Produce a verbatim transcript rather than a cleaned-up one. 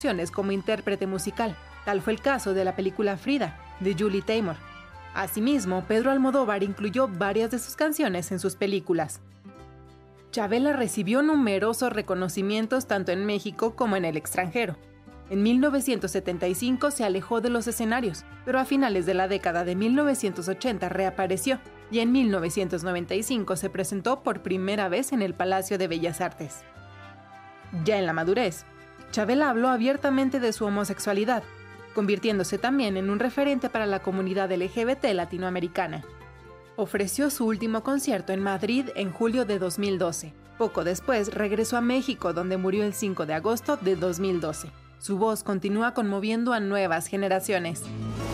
como intérprete musical. Tal fue el caso de la película Frida, de Julie Taymor. Asimismo, Pedro Almodóvar incluyó varias de sus canciones en sus películas. Chavela recibió numerosos reconocimientos tanto en México como en el extranjero. En mil novecientos setenta y cinco se alejó de los escenarios, pero a finales de la década de mil novecientos ochenta reapareció y en mil novecientos noventa y cinco se presentó por primera vez en el Palacio de Bellas Artes. Ya en la madurez, Chavela habló abiertamente de su homosexualidad, convirtiéndose también en un referente para la comunidad L G B T latinoamericana. Ofreció su último concierto en Madrid en julio de dos mil doce. Poco después regresó a México, donde murió el cinco de agosto de dos mil doce. Su voz continúa conmoviendo a nuevas generaciones.